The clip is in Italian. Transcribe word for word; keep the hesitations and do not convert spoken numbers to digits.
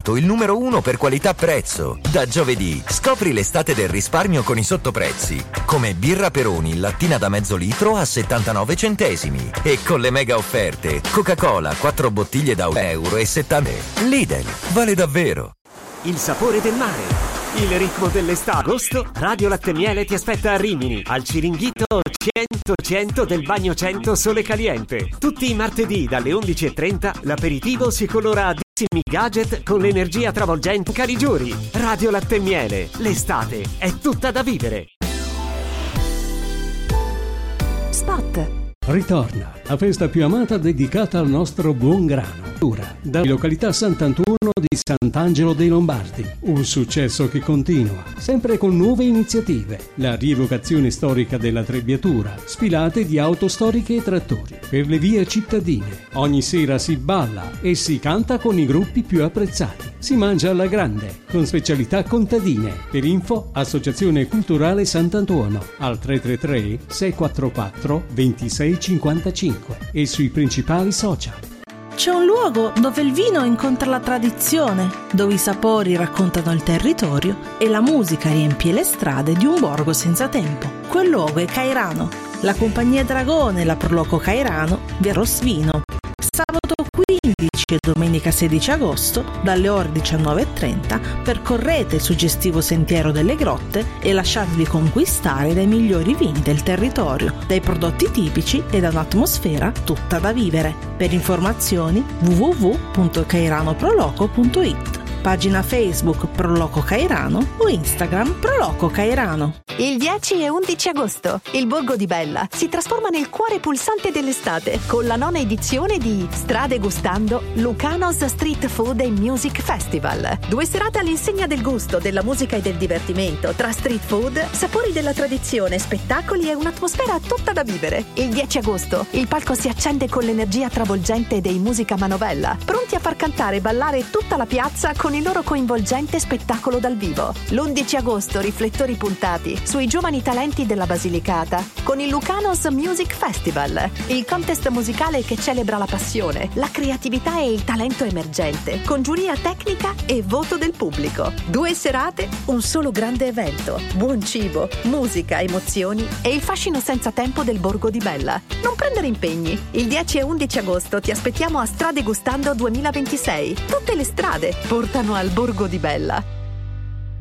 Stato il numero uno per qualità-prezzo. Da giovedì scopri l'estate del risparmio con i sottoprezzi, come birra Peroni lattina da mezzo litro a settantanove centesimi, e con le mega offerte Coca-Cola quattro bottiglie da un euro e settanta. Lidl, vale davvero. Il sapore del mare, il ritmo dell'estate. Agosto, Radio Latte Miele ti aspetta a Rimini, al Ciringhito cento cento del Bagno cento Sole Caliente. Tutti i martedì dalle undici e trenta l'aperitivo si colora a disimi gadget con l'energia travolgente Caligiuri. Radio Latte Miele, l'estate è tutta da vivere. Spot. Ritorna la festa più amata dedicata al nostro buon grano. Ora, da località Sant'Antuono di Sant'Angelo dei Lombardi. Un successo che continua, sempre con nuove iniziative. La rievocazione storica della trebbiatura, sfilate di auto storiche e trattori per le vie cittadine. Ogni sera si balla e si canta con i gruppi più apprezzati. Si mangia alla grande, con specialità contadine. Per info, Associazione Culturale Sant'Antuono, al tre tre tre sei quattro quattro due sei cinque cinque e sui principali social. C'è un luogo dove il vino incontra la tradizione, dove i sapori raccontano il territorio e la musica riempie le strade di un borgo senza tempo. Quel luogo è Cairano. La compagnia Dragone e la Proloco Cairano vi Rosvino. Sabato quindici e domenica sedici agosto, dalle ore diciannove e trenta, percorrete il suggestivo Sentiero delle Grotte e lasciatevi conquistare dai migliori vini del territorio, dai prodotti tipici e da un'atmosfera tutta da vivere. Per informazioni w w w punto cairanoproloco punto i t, pagina Facebook Proloco Cairano o Instagram Proloco Cairano. Il dieci e undici agosto il Borgo di Bella si trasforma nel cuore pulsante dell'estate con la nona edizione di Strade Gustando Lucanos Street Food and Music Festival. Due serate all'insegna del gusto, della musica e del divertimento, tra street food, sapori della tradizione, spettacoli e un'atmosfera tutta da vivere. Il dieci agosto il palco si accende con l'energia travolgente dei Musica Manovella, pronti a far cantare e ballare tutta la piazza con il loro coinvolgente spettacolo dal vivo. L'undici agosto riflettori puntati sui giovani talenti della Basilicata con il Lucanos Music Festival, il contest musicale che celebra la passione, la creatività e il talento emergente, con giuria tecnica e voto del pubblico. Due serate, un solo grande evento, buon cibo, musica, emozioni e il fascino senza tempo del Borgo di Bella. Non prendere impegni. Il dieci e undici agosto ti aspettiamo a Strade Gustando duemilaventisei. Tutte le strade portano al Borgo di Bella.